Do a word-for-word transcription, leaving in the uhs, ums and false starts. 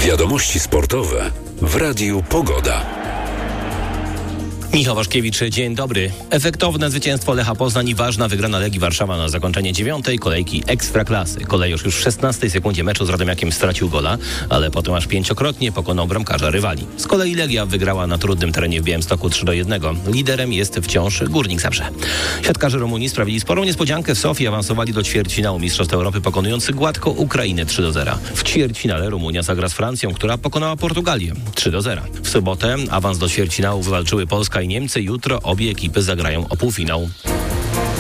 Wiadomości sportowe w Radiu Pogoda. Michał Waszkiewicz, dzień dobry. Efektowne zwycięstwo Lecha Poznań i ważna wygrana Legii Warszawa na zakończenie dziewiątej kolejki Ekstraklasy. Kolejorz już w szesnastej sekundzie meczu z Radomiakiem stracił gola, ale potem aż pięciokrotnie pokonał bramkarza rywali. Z kolei Legia wygrała na trudnym terenie w Białymstoku trzy do jednego. Liderem jest wciąż Górnik Zabrze. Siatkarze Rumunii sprawili sporą niespodziankę w Sofii, awansowali do ćwierćfinału Mistrzostw Europy, pokonujący gładko Ukrainę trzy do zera. W ćwierćfinale Rumunia zagra z Francją, która pokonała Portugalię trzy do zera. W sobotę awans do ćwierćfinału wywalczyły Polska i Niemcy. Jutro obie ekipy zagrają o półfinał.